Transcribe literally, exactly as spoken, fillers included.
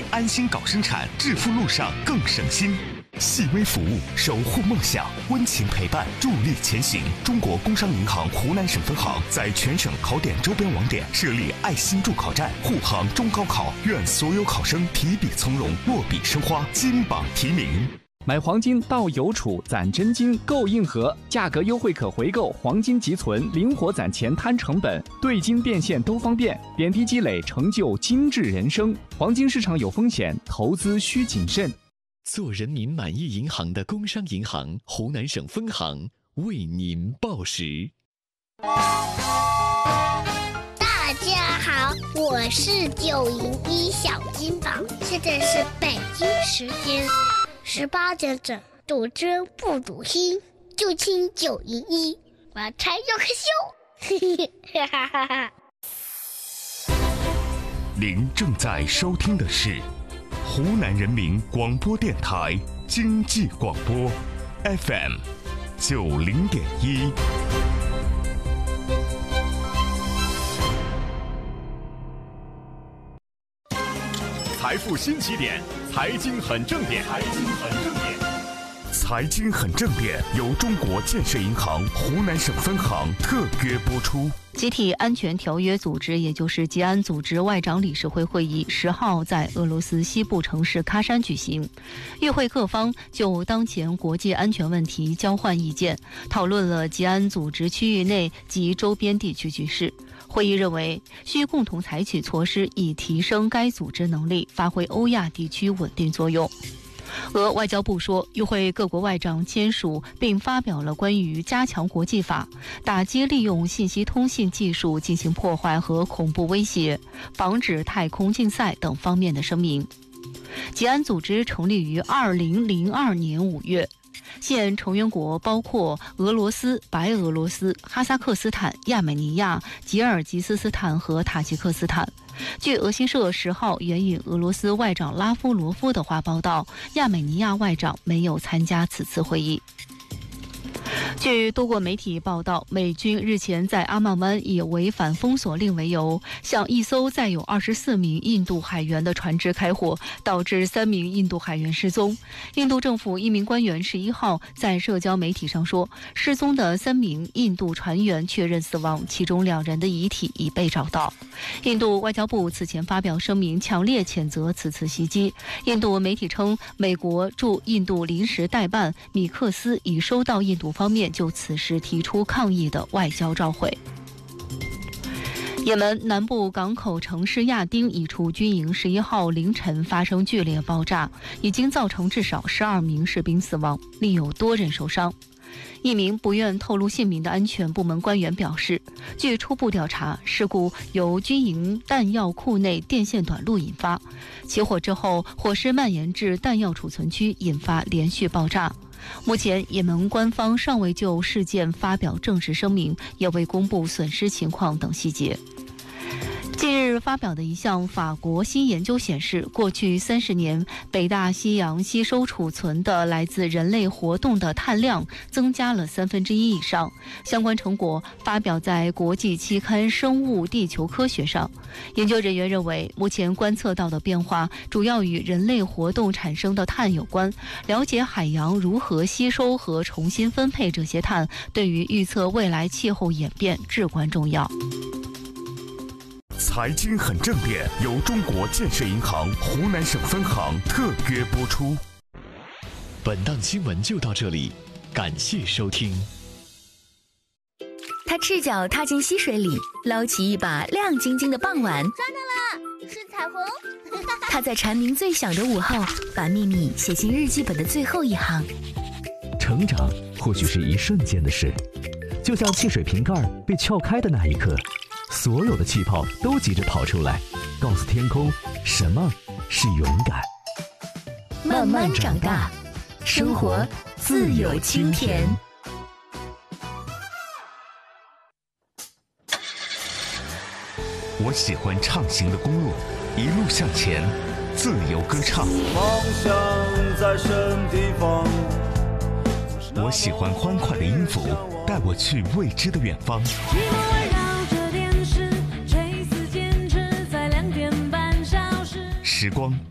安心搞生产，致富路上更省心。细微服务，守护梦想，温情陪伴，助力前行。中国工商银行湖南省分行在全省考点周边网点设立爱心助考站，护航中高考，愿所有考生提笔从容，落笔生花，金榜题名。 买黄金到邮储攒真金购硬核，价格优惠可回购，黄金即存，灵活攒钱摊成本，兑金变现都方便，点滴积累成就精致人生。黄金市场有风险，投资需谨慎。 做人民满意银行的工商银行湖南省分行为您报时。 大家好，我是九零一小金宝，现在是北京时间十八点整，赌真不赌心，就听九零一，我才有个秀。哈哈哈哈。 您正在收听的是湖南人民广播电台经济广播 F M 九零点一。 财富新起点，财经很正点，财经很正点。 财经很正点由中国建设银行湖南省分行特约播出。 集体安全条约组织，也就是吉安组织外长理事会会议十号在俄罗斯西部城市喀山举行。与会各方就当前国际安全问题交换意见，讨论了吉安组织区域内及周边地区局势。会议认为，需共同采取措施，以提升该组织能力，发挥欧亚地区稳定作用。俄外交部说，与会各国外长签署并发表了关于加强国际法、打击利用信息通信技术进行破坏和恐怖威胁、防止太空竞赛等方面的声明。吉安组织成立于二零零二年五月，现成员国包括俄罗斯、白俄罗斯、哈萨克斯坦、亚美尼亚、吉尔吉斯斯坦和塔吉克斯坦。据俄新社十号援引俄罗斯外长拉夫罗夫的话报道，亚美尼亚外长没有参加此次会议。据多国媒体报道，美军日前在阿曼湾以违反封锁令为由，向一艘载有二十四名印度海员的船只开火，导致三名印度海员失踪。印度政府一名官员十一号在社交媒体上说，失踪的三名印度船员确认死亡，其中两人的遗体已被找到。印度外交部此前发表声明，强烈谴责此次袭击。印度媒体称，美国驻印度临时代办米克斯已收到印度方面就此事提出抗议的外交照会。也门南部港口城市亚丁一处军营十一号凌晨发生剧烈爆炸，已经造成至少十二名士兵死亡，另有多人受伤。一名不愿透露姓名的安全部门官员表示，据初步调查，事故由军营弹药库内电线短路引发，起火之后，火势蔓延至弹药储存区，引发连续爆炸。目前，也门官方尚未就事件发表正式声明，也未公布损失情况等细节。近日发表的一项法国新研究显示，过去三十年，北大西洋吸收储存的来自人类活动的碳量增加了三分之一以上。相关成果发表在国际期刊《生物地球科学》上。研究人员认为，目前观测到的变化主要与人类活动产生的碳有关。了解海洋如何吸收和重新分配这些碳，对于预测未来气候演变至关重要。 财经很正点由中国建设银行湖南省分行特约播出。 本档新闻就到这里，感谢收听。 他赤脚踏进溪水里，捞起一把亮晶晶的傍晚。 抓到了，是彩虹。 他在蝉鸣最响的午后，把秘密写进日记本的最后一行。 成长或许是一瞬间的事，就像汽水瓶盖被撬开的那一刻，所有的气泡都急着跑出来，告诉天空什么是勇敢。 慢慢长大，生活自有清甜。 我喜欢畅行的公路，一路向前，自由歌唱。 梦想在什么地方？ 我喜欢欢快的音符，带我去未知的远方。时光